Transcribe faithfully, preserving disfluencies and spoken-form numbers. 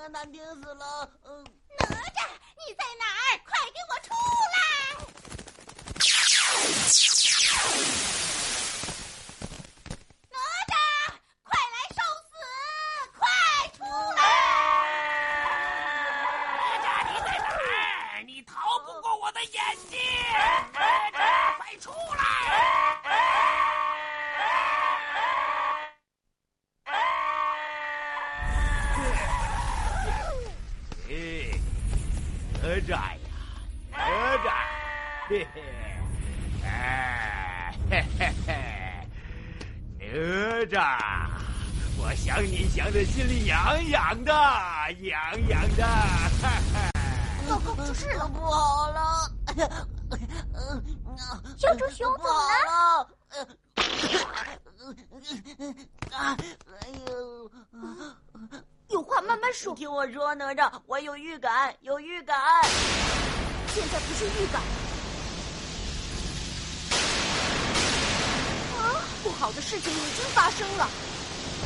难听死了。嗯， 哪吒，你在哪儿？快给我出来！哪吒，快来受死！快出来！ 哪吒，你在哪儿？你逃不过我的眼睛！哪吒，快出来！ 哪吒呀，哪吒，嘿嘿，哎，嘿嘿嘿，哪吒，我想你想的心里痒痒的，痒痒的，哈哈。 糟糕，出事了！ 不好了！ 小猪熊不好了！啊，哎呦！ 有话慢慢说。 听我说，哪吒，我有预感，有预感。 现在不是预感。啊，不好的事情已经发生了。